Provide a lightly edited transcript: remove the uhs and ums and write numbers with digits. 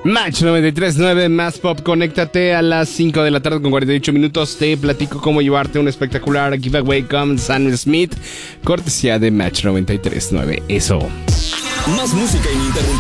Match 93.9, más pop, conéctate a las 5 de la tarde con 48 minutos. Te platico cómo llevarte un espectacular giveaway con Sam Smith, cortesía de Match 93.9. Eso. Más música ininterrumpida.